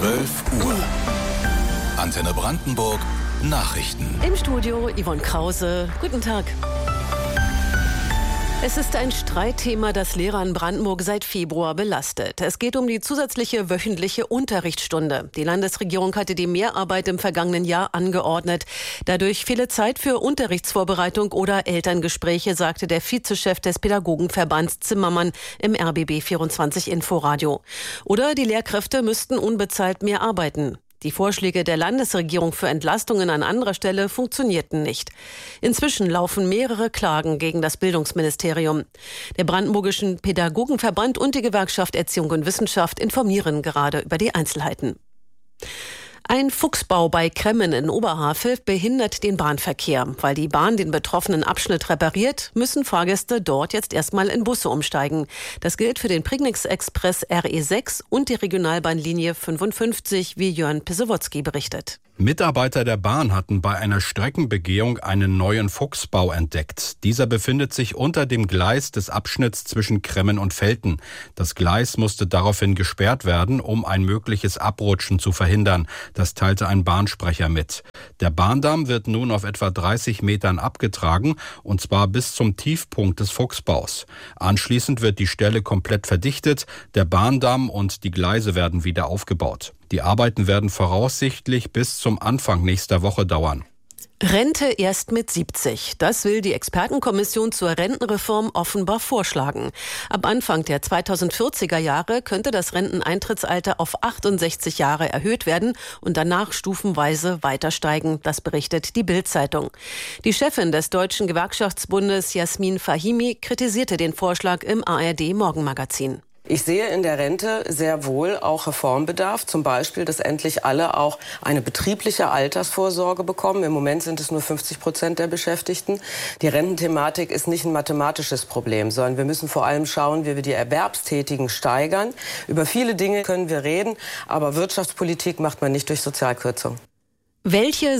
12 Uhr. Antenne Brandenburg Nachrichten. Im Studio Yvonne Krause. Guten Tag. Es ist ein Streitthema, das Lehrer in Brandenburg seit Februar belastet. Es geht um die zusätzliche wöchentliche Unterrichtsstunde. Die Landesregierung hatte die Mehrarbeit im vergangenen Jahr angeordnet. Dadurch fehle Zeit für Unterrichtsvorbereitung oder Elterngespräche, sagte der Vizechef des Pädagogenverbands Zimmermann im RBB 24 Inforadio. Oder die Lehrkräfte müssten unbezahlt mehr arbeiten. Die Vorschläge der Landesregierung für Entlastungen an anderer Stelle funktionierten nicht. Inzwischen laufen mehrere Klagen gegen das Bildungsministerium. Der Brandenburgischen Pädagogenverband und die Gewerkschaft Erziehung und Wissenschaft informieren gerade über die Einzelheiten. Ein Fuchsbau bei Kremmen in Oberhavel behindert den Bahnverkehr. Weil die Bahn den betroffenen Abschnitt repariert, müssen Fahrgäste dort jetzt erstmal in Busse umsteigen. Das gilt für den Prignitz-Express RE6 und die Regionalbahnlinie 55, wie Jörn Pisewotzki berichtet. Mitarbeiter der Bahn hatten bei einer Streckenbegehung einen neuen Fuchsbau entdeckt. Dieser befindet sich unter dem Gleis des Abschnitts zwischen Kremmen und Velten. Das Gleis musste daraufhin gesperrt werden, um ein mögliches Abrutschen zu verhindern. Das teilte ein Bahnsprecher mit. Der Bahndamm wird nun auf etwa 30 Metern abgetragen, und zwar bis zum Tiefpunkt des Fuchsbaus. Anschließend wird die Stelle komplett verdichtet, der Bahndamm und die Gleise werden wieder aufgebaut. Die Arbeiten werden voraussichtlich bis zum Anfang nächster Woche dauern. Rente erst mit 70. Das will die Expertenkommission zur Rentenreform offenbar vorschlagen. Ab Anfang der 2040er Jahre könnte das Renteneintrittsalter auf 68 Jahre erhöht werden und danach stufenweise weiter steigen. Das berichtet die Bild-Zeitung. Die Chefin des Deutschen Gewerkschaftsbundes, Jasmin Fahimi, kritisierte den Vorschlag im ARD-Morgenmagazin. Ich sehe in der Rente sehr wohl auch Reformbedarf, zum Beispiel, dass endlich alle auch eine betriebliche Altersvorsorge bekommen. Im Moment sind es nur 50% der Beschäftigten. Die Rententhematik ist nicht ein mathematisches Problem, sondern wir müssen vor allem schauen, wie wir die Erwerbstätigen steigern. Über viele Dinge können wir reden, aber Wirtschaftspolitik macht man nicht durch Sozialkürzung. Welche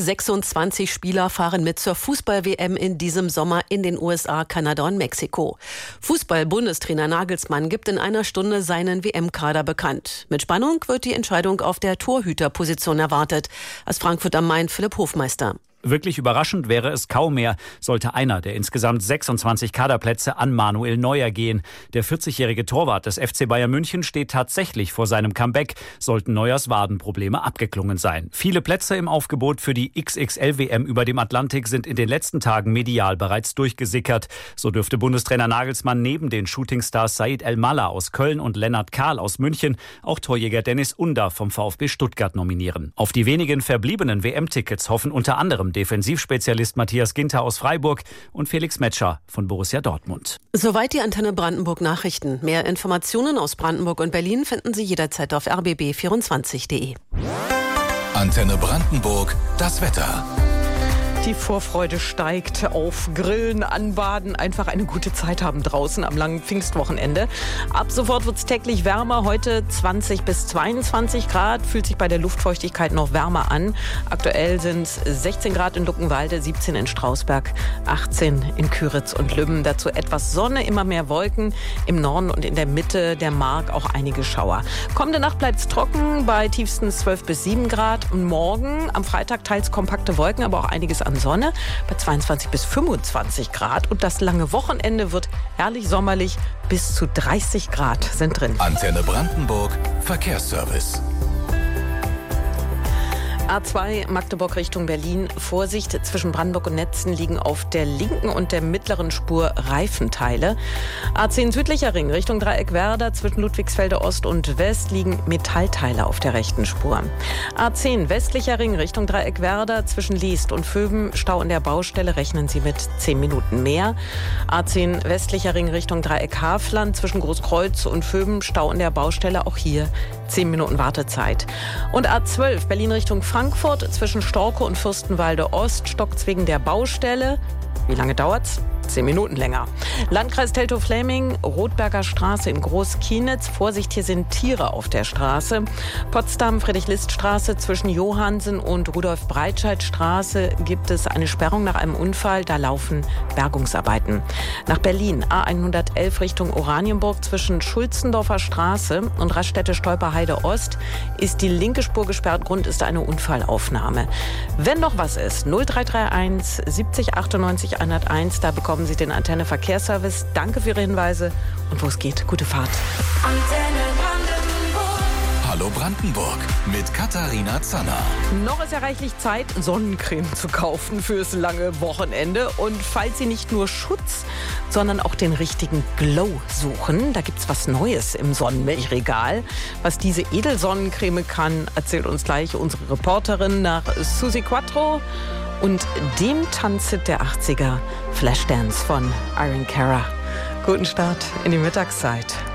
26 Spieler fahren mit zur Fußball-WM in diesem Sommer in den USA, Kanada und Mexiko? Fußball-Bundestrainer Nagelsmann gibt in einer Stunde seinen WM-Kader bekannt. Mit Spannung wird die Entscheidung auf der Torhüterposition erwartet. Aus Frankfurt am Main Philipp Hofmeister. Wirklich überraschend wäre es kaum mehr, sollte einer der insgesamt 26 Kaderplätze an Manuel Neuer gehen. Der 40-jährige Torwart des FC Bayern München steht tatsächlich vor seinem Comeback, sollten Neuers Wadenprobleme abgeklungen sein. Viele Plätze im Aufgebot für die XXL-WM über dem Atlantik sind in den letzten Tagen medial bereits durchgesickert. So dürfte Bundestrainer Nagelsmann neben den Shootingstars Said El-Mallah aus Köln und Lennart Kahl aus München auch Torjäger Dennis Under vom VfB Stuttgart nominieren. Auf die wenigen verbliebenen WM-Tickets hoffen unter anderem Defensivspezialist Matthias Ginter aus Freiburg und Felix Metscher von Borussia Dortmund. Soweit die Antenne Brandenburg Nachrichten. Mehr Informationen aus Brandenburg und Berlin finden Sie jederzeit auf rbb24.de. Antenne Brandenburg, das Wetter. Die Vorfreude steigt auf Grillen, Anbaden, einfach eine gute Zeit haben draußen am langen Pfingstwochenende. Ab sofort wird es täglich wärmer, heute 20 bis 22 Grad, fühlt sich bei der Luftfeuchtigkeit noch wärmer an. Aktuell sind es 16 Grad in Luckenwalde, 17 in Strausberg, 18 in Küritz und Lübben. Dazu etwas Sonne, immer mehr Wolken, im Norden und in der Mitte der Mark auch einige Schauer. Kommende Nacht bleibt es trocken, bei tiefstens 12 bis 7 Grad. Und morgen am Freitag teils kompakte Wolken, aber auch einiges an Sonne bei 22 bis 25 Grad. Und das lange Wochenende wird herrlich sommerlich. Bis zu 30 Grad sind drin. Antenne Brandenburg Verkehrsservice. A2 Magdeburg Richtung Berlin. Vorsicht, zwischen Brandenburg und Netzen liegen auf der linken und der mittleren Spur Reifenteile. A10 südlicher Ring Richtung Dreieckwerder. Zwischen Ludwigsfelde Ost und West liegen Metallteile auf der rechten Spur. A10 westlicher Ring Richtung Dreieckwerder. Zwischen Liest und Vöben Stau an der Baustelle. Rechnen Sie mit 10 Minuten mehr. A10 westlicher Ring Richtung Dreieck Hafland. Zwischen Großkreuz und Vöben Stau an der Baustelle. Auch hier 10 Minuten Wartezeit. Und A12 Berlin Richtung Frankfurt zwischen Storkow und Fürstenwalde Ost stockt's wegen der Baustelle. Wie lange dauert's? 10 Minuten länger. Landkreis Teltow-Fläming, Rotberger Straße in Großkienitz. Vorsicht, hier sind Tiere auf der Straße. Potsdam, Friedrich-List-Straße zwischen Johannsen und Rudolf-Breitscheid-Straße gibt es eine Sperrung nach einem Unfall. Da laufen Bergungsarbeiten. Nach Berlin, A111 Richtung Oranienburg zwischen Schulzendorfer Straße und Raststätte-Stolperheide Ost ist die linke Spur gesperrt. Grund ist eine Unfallaufnahme. Wenn noch was ist, 0331 70 98 101, da bekommen Sie den Antenne Verkehrsservice. Danke für Ihre Hinweise und wo es geht, gute Fahrt. Antenne Brandenburg. Hallo Brandenburg mit Katharina Zanner. Noch ist ja reichlich Zeit, Sonnencreme zu kaufen fürs lange Wochenende. Und falls Sie nicht nur Schutz, sondern auch den richtigen Glow suchen, da gibt's was Neues im Sonnenmilchregal. Was diese Edelsonnencreme kann, erzählt uns gleich unsere Reporterin nach Susi Quattro und dem Tanzhit der 80er, Flashdance von Irene Cara. Guten Start in die Mittagszeit.